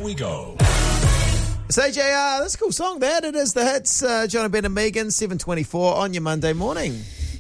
we go. It's AJR. That's a cool song, that. It is the hits. John and Ben and Megan, 7:24 on your Monday morning.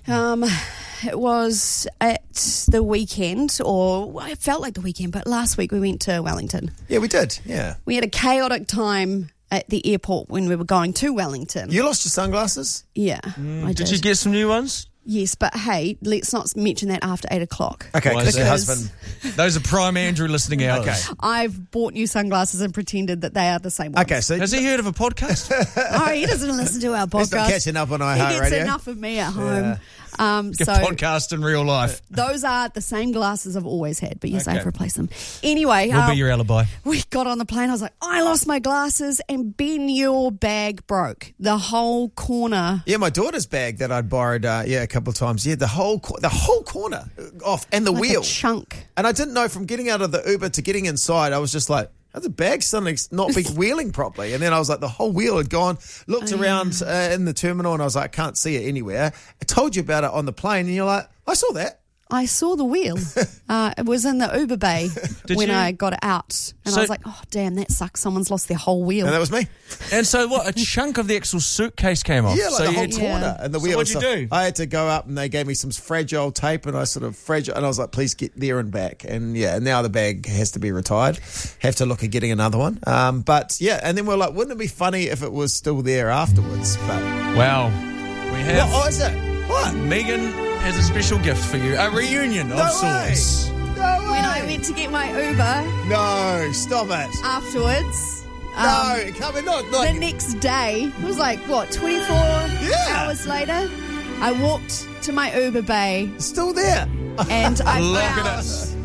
It was at the weekend, or it felt like the weekend, but last week we went to Wellington. Yeah, we did. Yeah. We had a chaotic time at the airport when we were going to Wellington. You lost your sunglasses? Yeah, I Did you get some new ones? Yes, but hey, let's not mention that after 8 o'clock. Okay, Why because is your that? husband... Those are prime Andrew listening hours. Okay. I've bought new sunglasses and pretended that they are the same ones. Okay, so... Has he heard of a podcast? Oh, he doesn't listen to our podcast. He's not catching up on He iHeart gets Radio. enough of me at home. Yeah. Get podcast in real life. Those are the same glasses I've always had, but yes, Okay. I've replaced them. Anyway, Will be your alibi. we got on the plane. I was like, I lost my glasses, and Ben, your bag broke. The whole corner. Yeah, my daughter's bag that I'd borrowed, a couple of times. Yeah, the whole corner off, and the Like wheel. a chunk. And I didn't know from getting out of the Uber to getting inside, I was just like, how's the bag suddenly not be wheeling properly? And then I was like, the whole wheel had gone, looked around in the terminal, and I was like, I can't see it anywhere. I told you about it on the plane, and you're like, I saw that. I saw the wheel. It was in the Uber bay when you? I got it out. And So- I was like, oh, damn, that sucks. Someone's lost their whole wheel. And that was me. And so what? A chunk of the actual suitcase came off. Yeah, like so the you whole had- corner and the So wheel. what'd you do? I had to go up, and they gave me some fragile tape, and I and I was like, please get there and back. And yeah, now the bag has to be retired. Have to look at getting another one. But yeah, and then we're like, wouldn't it be funny if it was still there afterwards? But Wow. We have... what is it? What? Megan has a special gift for you. A reunion of No sorts. way. No way. When I went to get my Uber No, stop it. afterwards, No, come in, not the like. next day, it was like, 24 hours later, I walked to my Uber bay Still there. and I Look found at us.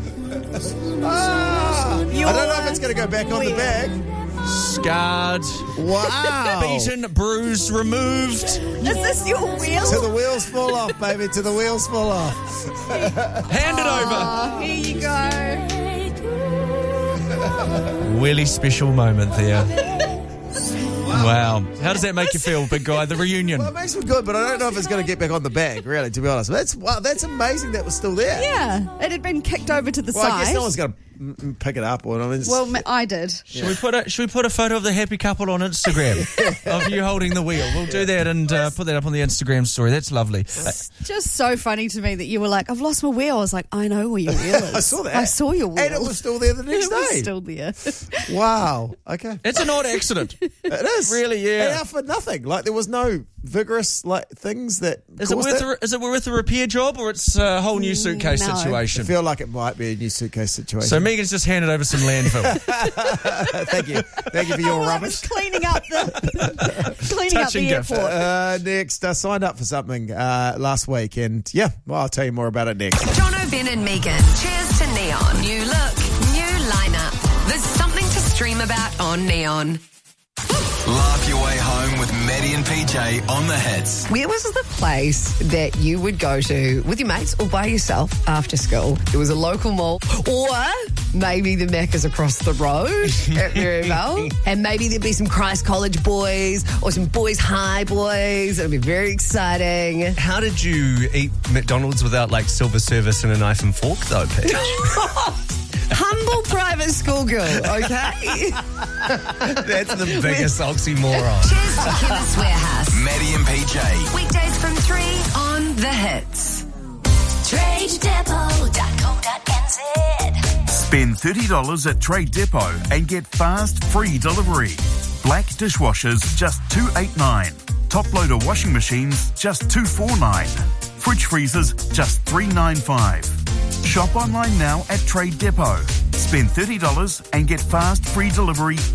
I don't know if it's going to go back on the wheel. bag. Scarred, Wow. beaten, bruised, removed. Is this your wheel? Till the wheels fall off, baby. Till the wheels fall off. Hand it over. Oh, here you go. Really special moment there. Wow. How does that make you feel, big guy? The reunion. Well, it makes me good, but I don't know if it's going to get back on the bag, really, to be honest. That's amazing that was still there. Yeah, it had been kicked over to the Well, side. I guess no one's going to pick it up. Or, I mean, Well, I did. Should we put a photo of the happy couple on Instagram of you holding the wheel? We'll do that and put that up on the Instagram story. That's lovely. It's just so funny to me that you were like, I've lost my wheel. I was like, I know where your wheel is. I saw that. I saw your wheel. And it was still there the next It was day. still there. Wow. Okay. It's an odd accident. It is. Really, yeah. And out for nothing. Like, there was no vigorous things that Is it worth a repair job, or it's a whole new suitcase No. situation? I feel like it might be a new suitcase situation. So Megan's just handed over some landfill. Thank you. Thank you for your I was rubbish. cleaning up the Touching gift. airport. Next, I signed up for something last week, and I'll tell you more about it next. John O'Ben and Megan. Cheers to Neon. New look, new lineup. There's something to stream about on Neon. Laugh your way home with Maddie and PJ on the hits. Where was the place that you would go to with your mates or by yourself after school? There was a local mall, or maybe the Macca's across the road at Maryvale, and maybe there'd be some Christ College boys or some Boys High boys. It'd be very exciting. How did you eat McDonald's without like silver service and a knife and fork though, Paige? Humble private school girl, okay? That's the biggest oxymoron. Cheers to Chemist Warehouse. Maddie and PJ. Weekdays from 3 on The Hits. TradeDepot.co.nz. Spend $30 at Trade Depot and get fast, free delivery. Black dishwashers, just $289. Top loader washing machines, just $249. Fridge freezers, just $395. Shop online now at Trade Depot. Spend $30 and get fast, free delivery